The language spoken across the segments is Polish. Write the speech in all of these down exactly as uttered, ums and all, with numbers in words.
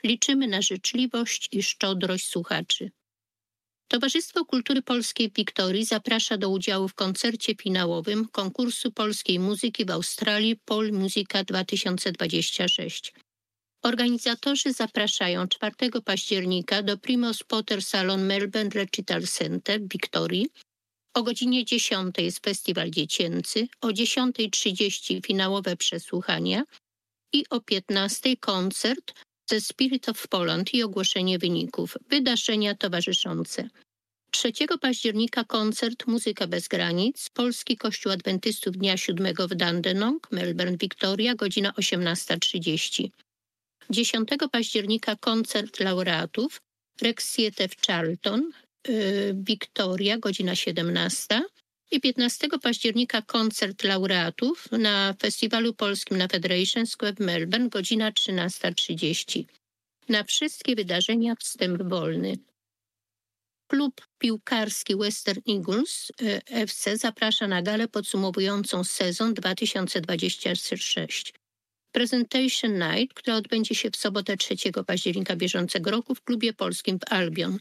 Liczymy na życzliwość i szczodrość słuchaczy. Towarzystwo Kultury Polskiej w Wiktorii zaprasza do udziału w koncercie finałowym konkursu polskiej muzyki w Australii Pol Musica dwa tysiące dwadzieścia sześć. Organizatorzy zapraszają czwartego października do Primos Potter Salon Melbourne Recital Center w Wiktorii. O godzinie dziesiątej jest festiwal dziecięcy, o dziesiąta trzydzieści finałowe przesłuchania i o piętnastej koncert ze Spirit of Poland i ogłoszenie wyników, wydarzenia towarzyszące. trzeciego października koncert Muzyka bez granic, Polski Kościół Adwentystów Dnia Siódmego w Dandenong, Melbourne, Victoria, godzina osiemnasta trzydzieści. dziesiątego października koncert laureatów, Rex Theatre w Charlton, yy, Victoria, godzina siedemnasta. I piętnastego października koncert laureatów na Festiwalu Polskim na Federation Square w Melbourne, godzina trzynasta trzydzieści. Na wszystkie wydarzenia wstęp wolny. Klub piłkarski Western Eagles F C zaprasza na galę podsumowującą sezon dwa tysiące dwudziesty trzeci. Presentation Night, która odbędzie się w sobotę trzeciego października bieżącego roku w klubie polskim w Albion.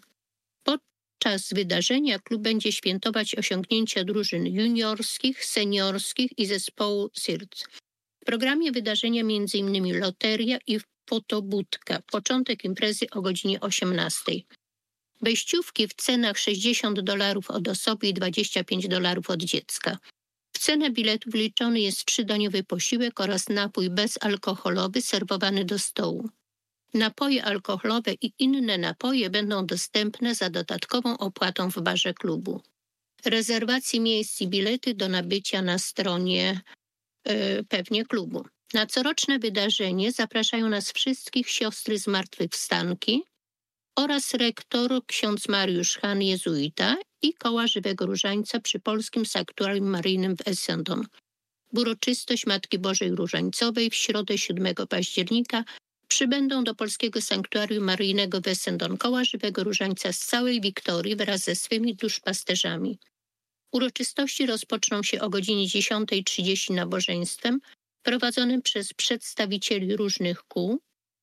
Podczas wydarzenia klub będzie świętować osiągnięcia drużyn juniorskich, seniorskich i zespołu S I R C. W programie wydarzenia między innymi loteria i fotobudka. Początek imprezy o godzinie osiemnastej. Wejściówki w cenach sześćdziesiąt dolarów od osoby i dwadzieścia pięć dolarów od dziecka. W cenę biletu wliczony jest trzydaniowy posiłek oraz napój bezalkoholowy serwowany do stołu. Napoje alkoholowe i inne napoje będą dostępne za dodatkową opłatą w barze klubu. Rezerwacje miejsc i bilety do nabycia na stronie yy, pewnie klubu. Na coroczne wydarzenie zapraszają nas wszystkich siostry Zmartwychwstanki oraz rektor ksiądz Mariusz Han, jezuita i Koła Żywego Różańca przy Polskim Sanktuarium Maryjnym w Essendon. W uroczystość Matki Bożej Różańcowej w środę siódmego października przybędą do Polskiego Sanktuarium Maryjnego w Essendon Koła Żywego Różańca z całej Wiktorii wraz ze swymi duszpasterzami. Uroczystości rozpoczną się o godzinie dziesiąta trzydzieści nabożeństwem prowadzonym przez przedstawicieli różnych kół,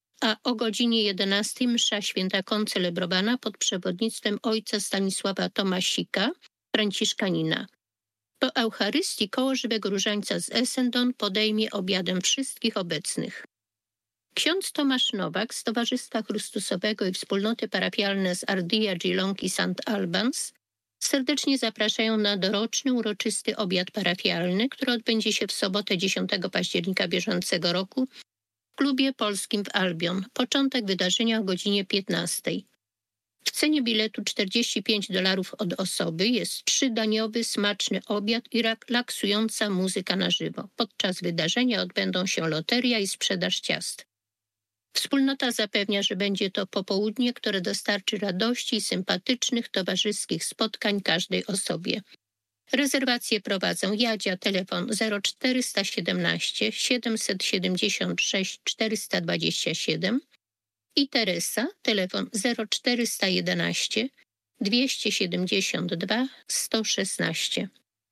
a o godzinie jedenastej msza święta koncelebrowana pod przewodnictwem ojca Stanisława Tomasika, franciszkanina. Po Eucharystii Koło Żywego Różańca z Essendon podejmie obiadem wszystkich obecnych. Ksiądz Tomasz Nowak z Towarzystwa Chrystusowego i wspólnoty parafialne z Ardea, Geelong i Saint Albans serdecznie zapraszają na doroczny uroczysty obiad parafialny, który odbędzie się w sobotę dziesiątego października bieżącego roku w klubie polskim w Albion. Początek wydarzenia o godzinie piętnastej. W cenie biletu czterdzieści pięć dolarów od osoby jest trzydaniowy, smaczny obiad i relaksująca muzyka na żywo. Podczas wydarzenia odbędą się loteria i sprzedaż ciast. Wspólnota zapewnia, że będzie to popołudnie, które dostarczy radości i sympatycznych, towarzyskich spotkań każdej osobie. Rezerwacje prowadzą Jadzia, telefon zero czterysta siedemnaście siedemset siedemdziesiąt sześć czterysta dwadzieścia siedem i Teresa, telefon zero czterysta jedenaście dwieście siedemdziesiąt dwa sto szesnaście.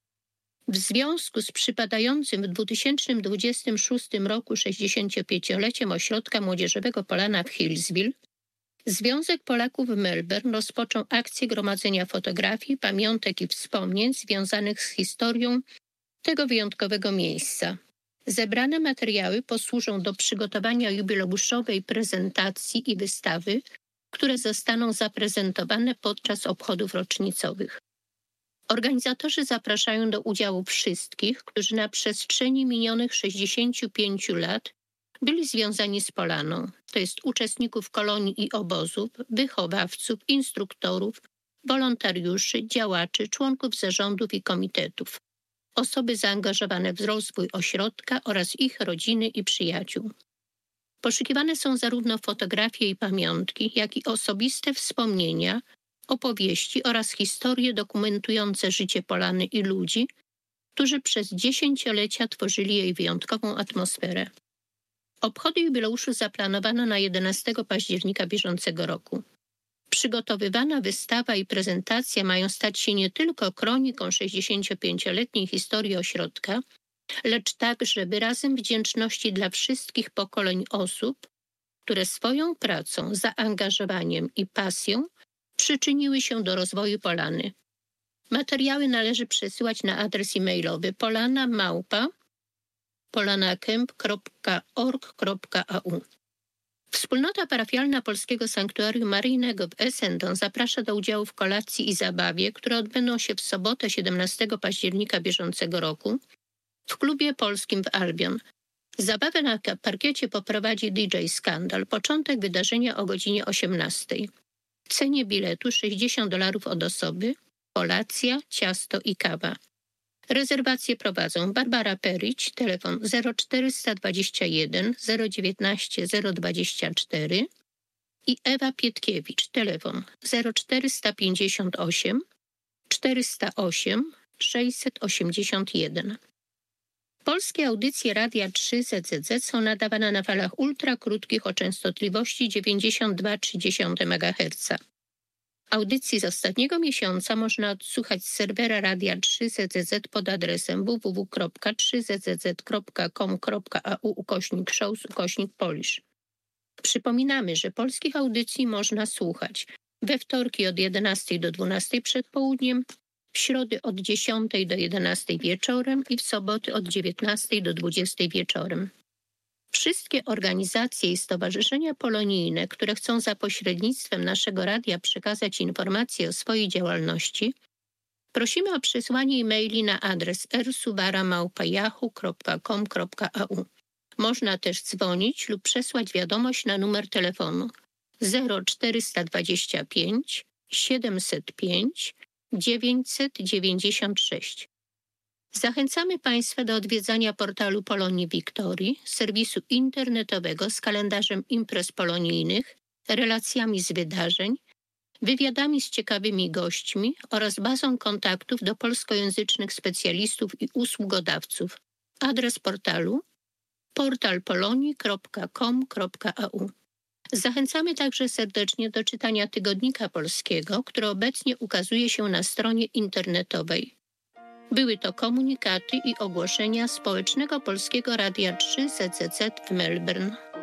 W związku z przypadającym w dwa tysiące dwudziestym szóstym roku sześćdziesięciopięcioleciem Ośrodka Młodzieżowego Polana w Hillsville, Związek Polaków w Melbourne rozpoczął akcję gromadzenia fotografii, pamiątek i wspomnień związanych z historią tego wyjątkowego miejsca. Zebrane materiały posłużą do przygotowania jubileuszowej prezentacji i wystawy, które zostaną zaprezentowane podczas obchodów rocznicowych. Organizatorzy zapraszają do udziału wszystkich, którzy na przestrzeni minionych sześćdziesięciu pięciu lat byli związani z Polaną, to jest uczestników kolonii i obozów, wychowawców, instruktorów, wolontariuszy, działaczy, członków zarządów i komitetów, osoby zaangażowane w rozwój ośrodka oraz ich rodziny i przyjaciół. Poszukiwane są zarówno fotografie i pamiątki, jak i osobiste wspomnienia, opowieści oraz historie dokumentujące życie Polany i ludzi, którzy przez dziesięciolecia tworzyli jej wyjątkową atmosferę. Obchody jubileuszu zaplanowano na jedenastego października bieżącego roku. Przygotowywana wystawa i prezentacja mają stać się nie tylko kroniką sześćdziesięciopięcioletniej historii ośrodka, lecz także wyrazem wdzięczności dla wszystkich pokoleń osób, które swoją pracą, zaangażowaniem i pasją przyczyniły się do rozwoju Polany. Materiały należy przesyłać na adres e-mailowy polana małpa polanakemp kropka org kropka a u. Wspólnota parafialna Polskiego Sanktuarium Maryjnego w Essendon zaprasza do udziału w kolacji i zabawie, które odbędą się w sobotę siedemnastego października bieżącego roku w klubie polskim w Albion. Zabawę na parkiecie poprowadzi D J Skandal. Początek wydarzenia o godzinie osiemnastej. W cenie biletu sześćdziesiąt dolarów od osoby, kolacja, ciasto i kawa. Rezerwacje prowadzą Barbara Perić, telefon zero czterysta dwadzieścia jeden zero dziewiętnaście zero dwadzieścia cztery i Ewa Pietkiewicz, telefon zero czterysta pięćdziesiąt osiem czterysta osiem sześćset osiemdziesiąt jeden. Polskie audycje Radia trzy Z Z Z są nadawane na falach ultrakrótkich o częstotliwości dziewięćdziesiąt dwa przecinek trzy megaherca. Audycji z ostatniego miesiąca można odsłuchać z serwera Radia trzy Z Z Z pod adresem w w w kropka trzy z z z kropka com kropka a u ukośnik shows ukośnik polish. Przypominamy, że polskich audycji można słuchać we wtorki od jedenastej do dwunastej przed południem, w środy od dziesiątej do jedenastej wieczorem i w soboty od dziewiętnastej do dwudziestej wieczorem. Wszystkie organizacje i stowarzyszenia polonijne, które chcą za pośrednictwem naszego radia przekazać informacje o swojej działalności, prosimy o przesłanie e-maili na adres r subara małpa yahoo kropka com kropka a u. Można też dzwonić lub przesłać wiadomość na numer telefonu zero czterysta dwadzieścia pięć siedemset pięć dziewięćset dziewięćdziesiąt sześć. Zachęcamy Państwa do odwiedzania portalu Polonii Wiktorii, serwisu internetowego z kalendarzem imprez polonijnych, relacjami z wydarzeń, wywiadami z ciekawymi gośćmi oraz bazą kontaktów do polskojęzycznych specjalistów i usługodawców. Adres portalu portal polonii kropka com kropka a u. Zachęcamy także serdecznie do czytania Tygodnika Polskiego, który obecnie ukazuje się na stronie internetowej. Były to komunikaty i ogłoszenia Społecznego Polskiego Radia trzy Z Z Z w Melbourne.